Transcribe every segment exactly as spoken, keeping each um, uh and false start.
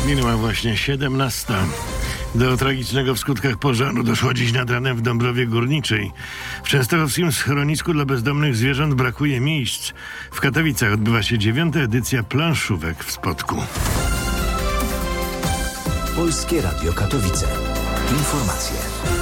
Minęła właśnie siedemnasta. Do tragicznego w skutkach pożaru doszło dziś nad ranem w Dąbrowie Górniczej. W częstochowskim schronisku dla bezdomnych zwierząt brakuje miejsc. W Katowicach odbywa się dziewiąta edycja planszówek w Spodku. Polskie Radio Katowice. Informacje.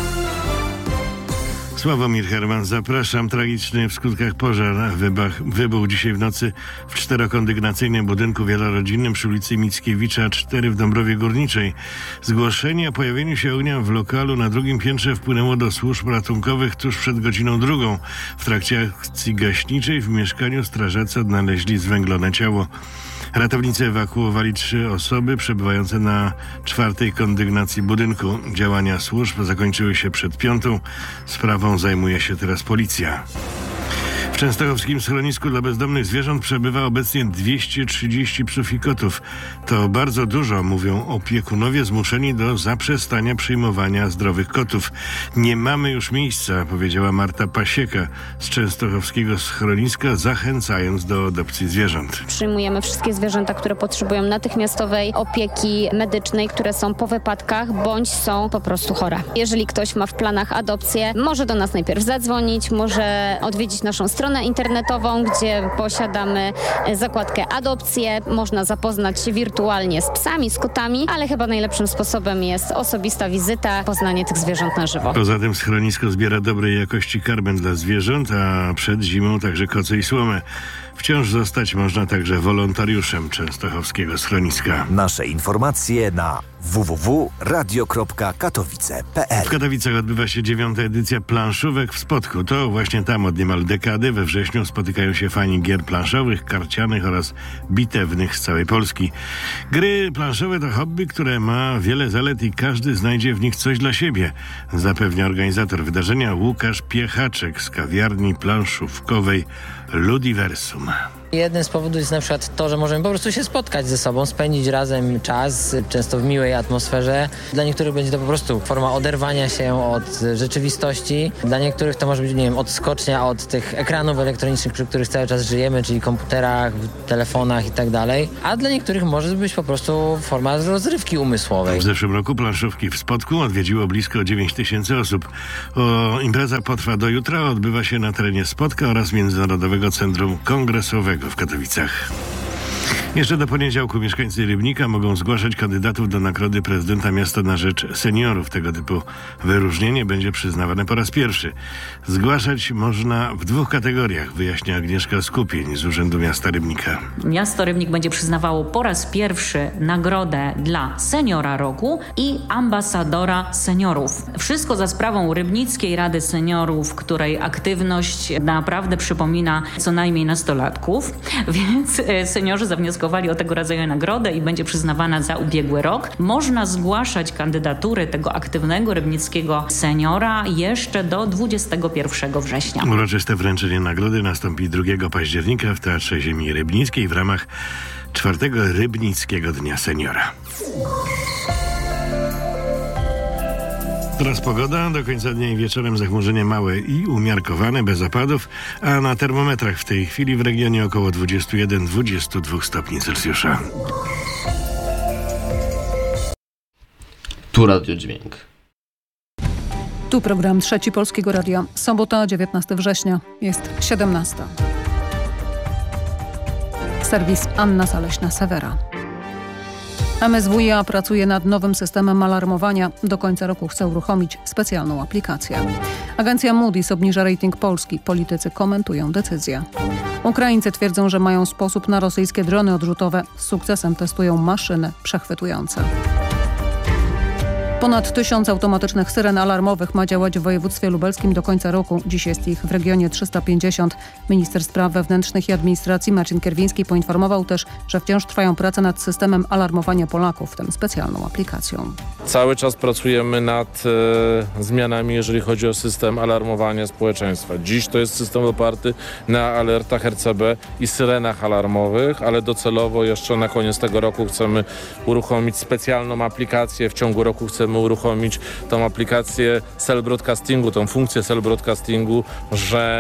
Sławomir Herman, zapraszam. Tragiczny w skutkach pożar wybach, wybuchł dzisiaj w nocy w czterokondygnacyjnym budynku wielorodzinnym przy ulicy Mickiewicza cztery w Dąbrowie Górniczej. Zgłoszenie o pojawieniu się ognia w lokalu na drugim piętrze wpłynęło do służb ratunkowych tuż przed godziną drugą. W trakcie akcji gaśniczej w mieszkaniu strażacy odnaleźli zwęglone ciało. Ratownicy ewakuowali trzy osoby przebywające na czwartej kondygnacji budynku. Działania służb zakończyły się przed piątą. Sprawą zajmuje się teraz policja. W częstochowskim schronisku dla bezdomnych zwierząt przebywa obecnie dwieście trzydzieści psów i kotów. To bardzo dużo, mówią opiekunowie zmuszeni do zaprzestania przyjmowania zdrowych kotów. Nie mamy już miejsca, powiedziała Marta Pasieka z częstochowskiego schroniska, zachęcając do adopcji zwierząt. Przyjmujemy wszystkie zwierzęta, które potrzebują natychmiastowej opieki medycznej, które są po wypadkach bądź są po prostu chore. Jeżeli ktoś ma w planach adopcję, może do nas najpierw zadzwonić, może odwiedzić naszą stronę internetową, gdzie posiadamy zakładkę adopcje. Można zapoznać się wirtualnie z psami, z kotami, ale chyba najlepszym sposobem jest osobista wizyta, poznanie tych zwierząt na żywo. Poza tym schronisko zbiera dobrej jakości karmę dla zwierząt, a przed zimą także koce i słomę. Wciąż zostać można także wolontariuszem częstochowskiego schroniska. Nasze informacje na w w w kropka radio kropka katowice kropka p l. W Katowicach odbywa się dziewiąta edycja planszówek w Spodku. To właśnie tam od niemal dekady we wrześniu spotykają się fani gier planszowych, karcianych oraz bitewnych z całej Polski. Gry planszowe to hobby, które ma wiele zalet i każdy znajdzie w nich coś dla siebie, zapewnia organizator wydarzenia Łukasz Piechaczek z kawiarni planszówkowej Ludiversum. Jeden z powodów jest na przykład to, że możemy po prostu się spotkać ze sobą, spędzić razem czas, często w miłej atmosferze. Dla niektórych będzie to po prostu forma oderwania się od rzeczywistości. Dla niektórych to może być, nie wiem, odskocznia od tych ekranów elektronicznych, przy których cały czas żyjemy, czyli komputerach, telefonach i tak dalej. A dla niektórych może być po prostu forma rozrywki umysłowej. W zeszłym roku planszówki w Spodku odwiedziło blisko dziewięć tysięcy osób. O, impreza potrwa do jutra, odbywa się na terenie Spodka oraz Międzynarodowego Centrum Kongresowego w Katowicach. Jeszcze do poniedziałku mieszkańcy Rybnika mogą zgłaszać kandydatów do Nagrody Prezydenta Miasta na rzecz seniorów. Tego typu wyróżnienie będzie przyznawane po raz pierwszy. Zgłaszać można w dwóch kategoriach, wyjaśnia Agnieszka Skupień z Urzędu Miasta Rybnika. Miasto Rybnik będzie przyznawało po raz pierwszy nagrodę dla seniora roku i ambasadora seniorów. Wszystko za sprawą Rybnickiej Rady Seniorów, której aktywność naprawdę przypomina co najmniej nastolatków, więc seniorzy zawnioskowali o tego rodzaju nagrodę i będzie przyznawana za ubiegły rok. Można zgłaszać kandydatury tego aktywnego rybnickiego seniora jeszcze do dwudziestego pierwszego września. Uroczyste wręczenie nagrody nastąpi drugiego października w Teatrze Ziemi Rybnickiej w ramach czwartego Rybnickiego Dnia Seniora. Teraz pogoda, do końca dnia i wieczorem zachmurzenie małe i umiarkowane, bez opadów, a na termometrach w tej chwili w regionie około dwadzieścia jeden do dwudziestu dwóch stopni Celsjusza. Tu Radio Dźwięk. Tu program Trzeci Polskiego Radia. Sobota, dziewiętnastego września. Jest siedemnasta. Serwis Anna Zaleśna-Sewera. M S W i A pracuje nad nowym systemem alarmowania. Do końca roku chce uruchomić specjalną aplikację. Agencja Moody's obniża rating Polski. Politycy komentują decyzję. Ukraińcy twierdzą, że mają sposób na rosyjskie drony odrzutowe. Z sukcesem testują maszyny przechwytujące. Ponad tysiąc automatycznych syren alarmowych ma działać w województwie lubelskim do końca roku. Dziś jest ich w regionie trzysta pięćdziesiąt. Minister Spraw Wewnętrznych i Administracji Marcin Kierwiński poinformował też, że wciąż trwają prace nad systemem alarmowania Polaków, w tym specjalną aplikacją. Cały czas pracujemy nad e, zmianami, jeżeli chodzi o system alarmowania społeczeństwa. Dziś to jest system oparty na alertach R C B i syrenach alarmowych, ale docelowo jeszcze na koniec tego roku chcemy uruchomić specjalną aplikację. W ciągu roku chcemy uruchomić tą aplikację cell broadcastingu, tą funkcję cell broadcastingu, że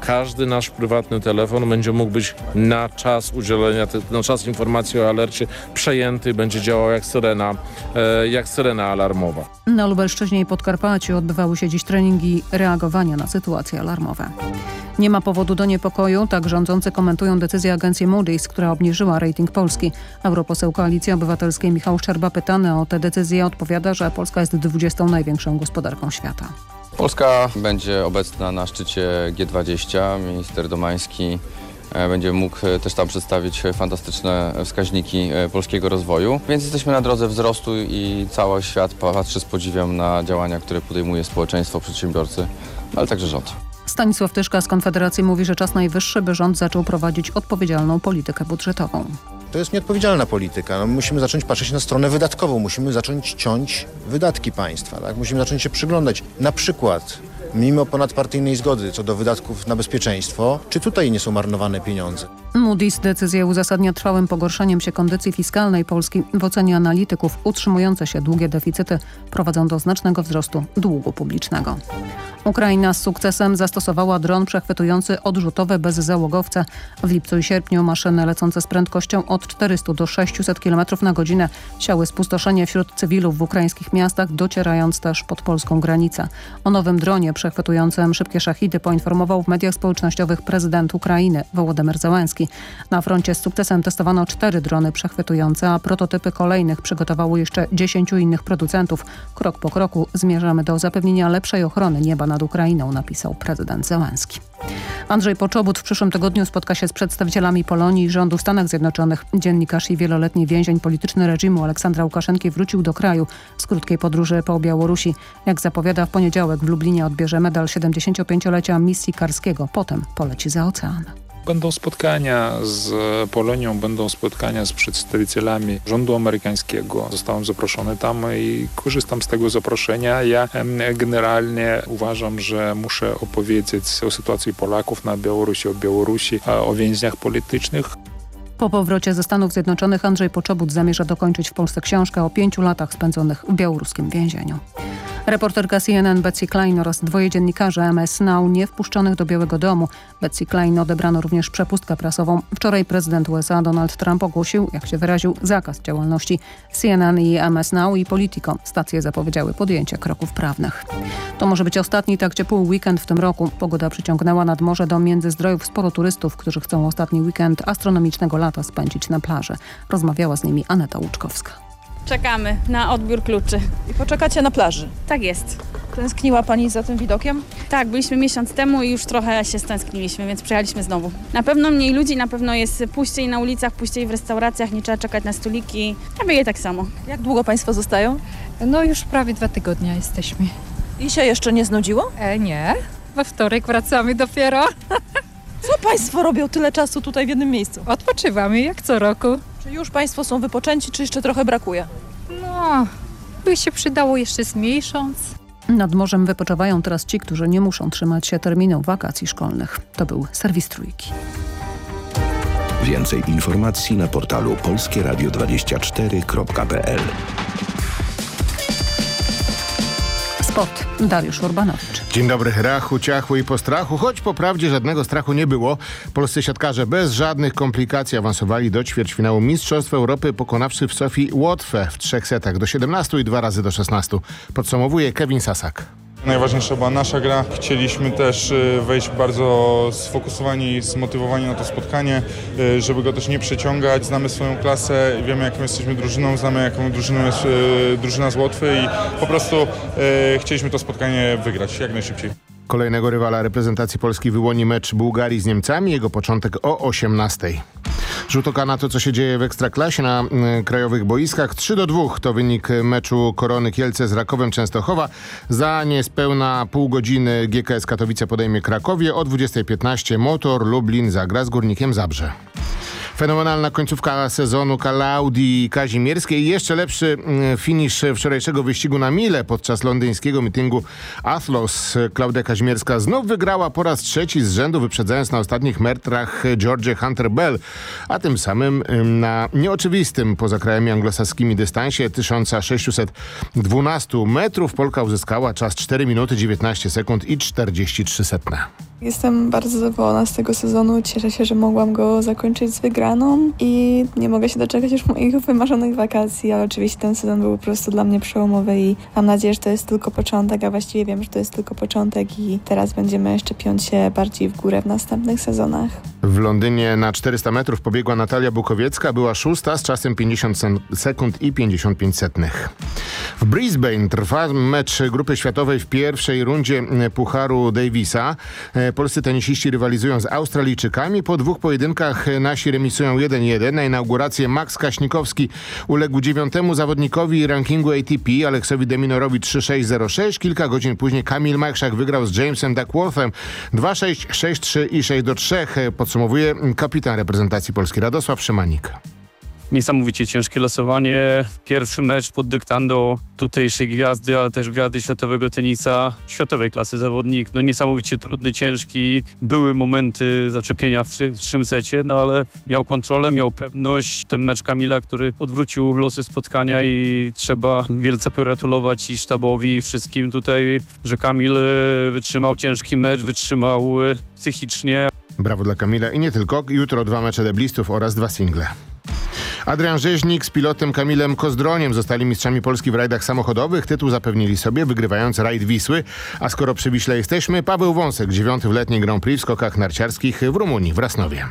każdy nasz prywatny telefon będzie mógł być na czas udzielenia, na czas informacji o alercie przejęty, będzie działał jak syrena, jak syrena alarmowa. Na Lubelszczyźnie i Podkarpaciu odbywały się dziś treningi reagowania na sytuacje alarmowe. Nie ma powodu do niepokoju, tak rządzący komentują decyzję agencji Moody's, która obniżyła rating Polski. Europoseł Koalicji Obywatelskiej Michał Szczerba, pytany o tę decyzję, odpowiada, że Polska jest dwudziestą największą gospodarką świata. Polska będzie obecna na szczycie G dwadzieścia. Minister Domański będzie mógł też tam przedstawić fantastyczne wskaźniki polskiego rozwoju. Więc jesteśmy na drodze wzrostu i cały świat patrzy z podziwem na działania, które podejmuje społeczeństwo, przedsiębiorcy, ale także rząd. Stanisław Tyszka z Konfederacji mówi, że czas najwyższy, by rząd zaczął prowadzić odpowiedzialną politykę budżetową. To jest nieodpowiedzialna polityka. No, musimy zacząć patrzeć na stronę wydatkową. Musimy zacząć ciąć wydatki państwa. Tak? Musimy zacząć się przyglądać. Na przykład, mimo ponadpartyjnej zgody co do wydatków na bezpieczeństwo, czy tutaj nie są marnowane pieniądze? Moody's decyzję uzasadnia trwałym pogorszeniem się kondycji fiskalnej Polski. W ocenie analityków utrzymujące się długie deficyty prowadzą do znacznego wzrostu długu publicznego. Ukraina z sukcesem zastosowała dron przechwytujący odrzutowe bezzałogowce. W lipcu i sierpniu maszyny lecące z prędkością od czterystu do sześciuset kilometrów na godzinę siały spustoszenie wśród cywilów w ukraińskich miastach, docierając też pod polską granicę. O nowym dronie przechwytującym szybkie szahidy poinformował w mediach społecznościowych prezydent Ukrainy Wołodymyr Zełenski. Na froncie z sukcesem testowano cztery drony przechwytujące, a prototypy kolejnych przygotowało jeszcze dziesięciu innych producentów. Krok po kroku zmierzamy do zapewnienia lepszej ochrony nieba nad Ukrainą, napisał prezydent Zełenski. Andrzej Poczobut w przyszłym tygodniu spotka się z przedstawicielami Polonii i rządu w Stanach Zjednoczonych. Dziennikarz i wieloletni więzień polityczny reżimu Aleksandra Łukaszenki wrócił do kraju z krótkiej podróży po Białorusi. Jak zapowiada, w poniedziałek w Lublinie odbierze medal siedemdziesięciopięciolecia misji Karskiego. Potem poleci za ocean. Będą spotkania z Polonią, będą spotkania z przedstawicielami rządu amerykańskiego. Zostałem zaproszony tam i korzystam z tego zaproszenia. Ja generalnie uważam, że muszę opowiedzieć o sytuacji Polaków na Białorusi, o Białorusi, o więźniach politycznych. Po powrocie ze Stanów Zjednoczonych Andrzej Poczobut zamierza dokończyć w Polsce książkę o pięciu latach spędzonych w białoruskim więzieniu. Reporterka C N N Betsy Klein oraz dwoje dziennikarzy M S Now nie wpuszczonych do Białego Domu. Betsy Klein odebrano również przepustkę prasową. Wczoraj prezydent U S A Donald Trump ogłosił, jak się wyraził, zakaz działalności C N N i M S Now i Politico. Stacje zapowiedziały podjęcie kroków prawnych. To może być ostatni tak ciepły weekend w tym roku. Pogoda przyciągnęła nad morze do Międzyzdrojów sporo turystów, którzy chcą ostatni weekend astronomicznego lata spędzić na plaży. Rozmawiała z nimi Aneta Łuczkowska. Czekamy na odbiór kluczy. I poczekacie na plaży? Tak jest. Tęskniła Pani za tym widokiem? Tak, byliśmy miesiąc temu i już trochę się stęskniliśmy, więc przyjechaliśmy znowu. Na pewno mniej ludzi, na pewno jest puściej na ulicach, puściej w restauracjach, nie trzeba czekać na stoliki. A wyje tak samo. Jak długo Państwo zostają? No już prawie dwa tygodnie jesteśmy. I się jeszcze nie znudziło? E, nie, we wtorek wracamy dopiero. Co Państwo robią tyle czasu tutaj w jednym miejscu? Odpoczywamy jak co roku. Czy już Państwo są wypoczęci, czy jeszcze trochę brakuje? No, by się przydało jeszcze z miesiąc. Nad morzem wypoczywają teraz ci, którzy nie muszą trzymać się terminu wakacji szkolnych. To był serwis Trójki. Więcej informacji na portalu polskie radio dwadzieścia cztery kropka p l. Sport. Dariusz Urbanowicz. Dzień dobry. Rachu, ciachu i postrachu, choć po prawdzie żadnego strachu nie było. Polscy siatkarze bez żadnych komplikacji awansowali do ćwierćfinału Mistrzostw Europy, pokonawszy w Sofii Łotwę w trzech setach do siedemnastu i dwa razy do szesnastu. Podsumowuje Kevin Sasak. Najważniejsza była nasza gra. Chcieliśmy też wejść bardzo sfokusowani i zmotywowani na to spotkanie, żeby go też nie przeciągać. Znamy swoją klasę, wiemy jaką jesteśmy drużyną, znamy jaką drużyną jest drużyna z Łotwy i po prostu chcieliśmy to spotkanie wygrać jak najszybciej. Kolejnego rywala reprezentacji Polski wyłoni mecz Bułgarii z Niemcami. Jego początek o osiemnastej. Rzut oka na to, co się dzieje w Ekstraklasie na y, krajowych boiskach. trzy do dwóch to wynik meczu Korony Kielce z Rakowem Częstochowa. Za niespełna pół godziny G K S Katowice podejmie Krakowie. O dwudziestej piętnaście Motor Lublin zagra z Górnikiem Zabrze. Fenomenalna końcówka sezonu Klaudii Kazimierskiej i jeszcze lepszy finisz wczorajszego wyścigu na mile podczas londyńskiego mityngu Athlos. Klaudia Kazimierska znów wygrała po raz trzeci z rzędu, wyprzedzając na ostatnich metrach Georgię Hunter-Bell, a tym samym na nieoczywistym poza krajami anglosaskimi dystansie tysiąc sześćset dwanaście metrów Polka uzyskała czas cztery minuty dziewiętnaście sekund i czterdzieści trzy setne. Jestem bardzo zadowolona z tego sezonu, cieszę się, że mogłam go zakończyć z wygraną i nie mogę się doczekać już moich wymarzonych wakacji, ale oczywiście ten sezon był po prostu dla mnie przełomowy i mam nadzieję, że to jest tylko początek, a właściwie wiem, że to jest tylko początek i teraz będziemy jeszcze piąć się bardziej w górę w następnych sezonach. W Londynie na czterysta metrów pobiegła Natalia Bukowiecka, była szósta z czasem pięćdziesiąt sekund i pięćdziesiąt pięć setnych. W Brisbane trwa mecz grupy światowej w pierwszej rundzie Pucharu Davisa. Polscy tenisiści rywalizują z Australijczykami. Po dwóch pojedynkach nasi remisują jeden jeden. Na inaugurację Max Kaśnikowski uległ dziewiątemu zawodnikowi rankingu A T P, Aleksowi de Minorowi trzy sześć zero sześć. Kilka godzin później Kamil Majchrzak wygrał z Jamesem Duckworthem dwa sześć, sześć trzy i sześć do trzech. Podsumowuje kapitan reprezentacji Polski Radosław Szymanik. Niesamowicie ciężkie losowanie. Pierwszy mecz pod dyktando tutejszej gwiazdy, ale też gwiazdy światowego tenisa, światowej klasy zawodnik. No niesamowicie trudny, ciężki. Były momenty zaczepienia w, w trzecim secie, no ale miał kontrolę, miał pewność. Ten mecz Kamila, który odwrócił losy spotkania i trzeba wielce pogratulować i sztabowi, i wszystkim tutaj, że Kamil wytrzymał ciężki mecz, wytrzymał psychicznie. Brawo dla Kamila i nie tylko. Jutro dwa mecze deblistów oraz dwa single. Adrian Rzeźnik z pilotem Kamilem Kozdroniem zostali mistrzami Polski w rajdach samochodowych. Tytuł zapewnili sobie, wygrywając rajd Wisły. A skoro przy Wiśle jesteśmy, Paweł Wąsek, dziewiąty w letniej Grand Prix w skokach narciarskich w Rumunii, w Rasnowie.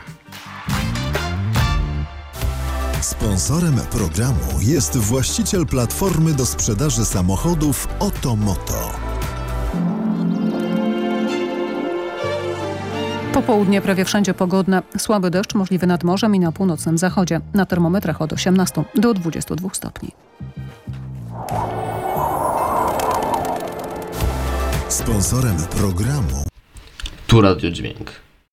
Sponsorem programu jest właściciel platformy do sprzedaży samochodów Otomoto. Popołudnie prawie wszędzie pogodne. Słaby deszcz możliwy nad morzem i na północnym zachodzie. Na termometrach od osiemnastu do dwudziestu dwóch stopni. Sponsorem programu Tu Radio Dźwięk.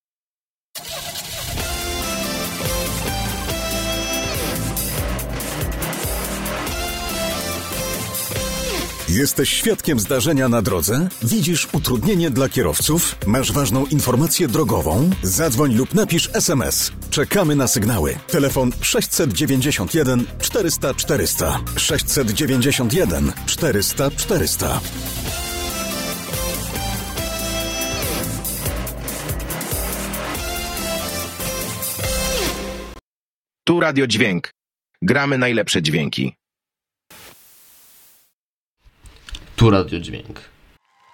Jesteś świadkiem zdarzenia na drodze? Widzisz utrudnienie dla kierowców? Masz ważną informację drogową? Zadzwoń lub napisz es em es. Czekamy na sygnały. Telefon sześćset dziewięćdziesiąt jeden czterysta czterysta. sześćset dziewięćdziesiąt jeden czterysta czterysta. Tu Radio Dźwięk. Gramy najlepsze dźwięki. Tu Radio Dźwięk.